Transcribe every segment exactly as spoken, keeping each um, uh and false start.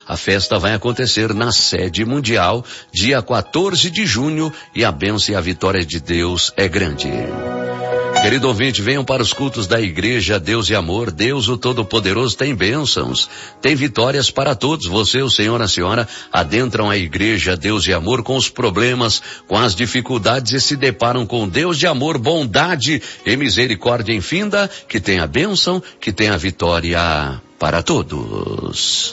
A festa vai acontecer na sede mundial, dia quatorze de junho, e a bênção e a vitória de Deus é grande. Querido ouvinte, venham para os cultos da Igreja Deus e Amor. Deus, o Todo-Poderoso, tem bênçãos, tem vitórias para todos. Você, o senhor, a senhora, adentram a Igreja Deus e Amor com os problemas, com as dificuldades e se deparam com Deus de amor, bondade e misericórdia infinda, que tem a bênção, que tem a vitória para todos.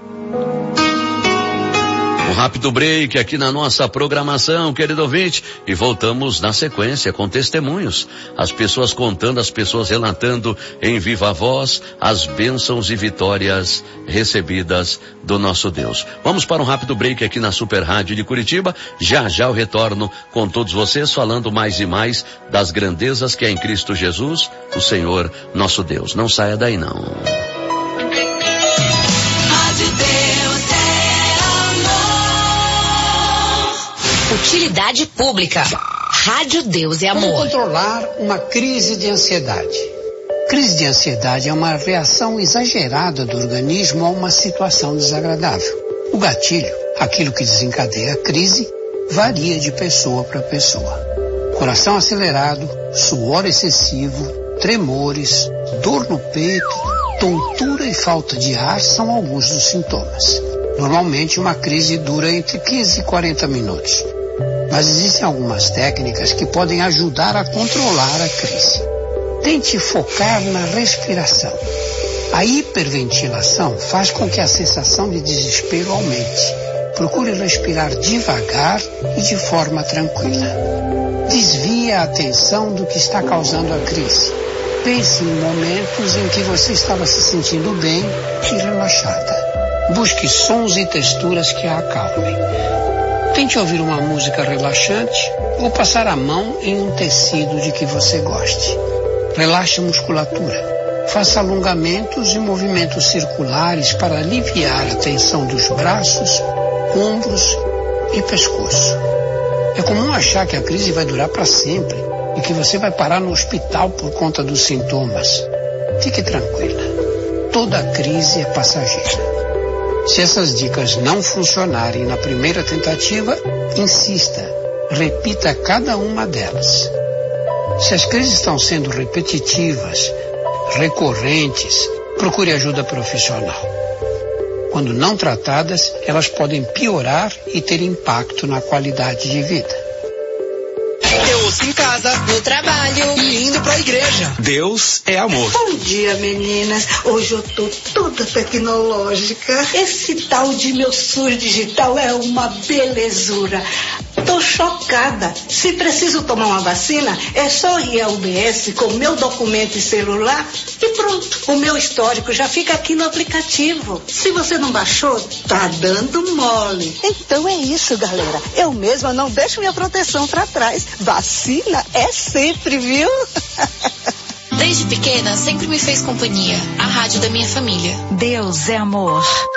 Um rápido break aqui na nossa programação, querido ouvinte, e voltamos na sequência com testemunhos. As pessoas contando, as pessoas relatando em viva voz as bênçãos e vitórias recebidas do nosso Deus. Vamos para um rápido break aqui na Super Rádio de Curitiba. Já já eu retorno com todos vocês falando mais e mais das grandezas que é em Cristo Jesus, o Senhor nosso Deus. Não saia daí não. Utilidade pública. Rádio Deus e Amor. Como controlar uma crise de ansiedade? Crise de ansiedade é uma reação exagerada do organismo a uma situação desagradável. O gatilho, aquilo que desencadeia a crise, varia de pessoa para pessoa. Coração acelerado, suor excessivo, tremores, dor no peito, tontura e falta de ar são alguns dos sintomas. Normalmente uma crise dura entre quinze e quarenta minutos. Mas existem algumas técnicas que podem ajudar a controlar a crise. Tente focar na respiração. A hiperventilação faz com que a sensação de desespero aumente. Procure respirar devagar e de forma tranquila. Desvie a atenção do que está causando a crise. Pense em momentos em que você estava se sentindo bem e relaxada. Busque sons e texturas que a acalmem. Tente ouvir uma música relaxante ou passar a mão em um tecido de que você goste. Relaxe a musculatura. Faça alongamentos e movimentos circulares para aliviar a tensão dos braços, ombros e pescoço. É comum achar que a crise vai durar para sempre e que você vai parar no hospital por conta dos sintomas. Fique tranquila. Toda crise é passageira. Se essas dicas não funcionarem na primeira tentativa, insista, repita cada uma delas. Se as crises estão sendo repetitivas, recorrentes, procure ajuda profissional. Quando não tratadas, elas podem piorar e ter impacto na qualidade de vida. Eu ouço em casa, no trabalho e indo pra igreja. Deus é amor. Bom dia, meninas. Hoje eu tô toda tecnológica. Esse tal de meu SUS digital é uma belezura. Tô chocada. Se preciso tomar uma vacina, é só ir ao U B S com meu documento e celular e pronto. O meu histórico já fica aqui no aplicativo. Se você não baixou, tá dando mole. Então é isso, galera. Eu mesma não deixo minha proteção pra trás. Vacina é sempre, viu? Desde pequena, sempre me fez companhia. A rádio da minha família. Deus é amor.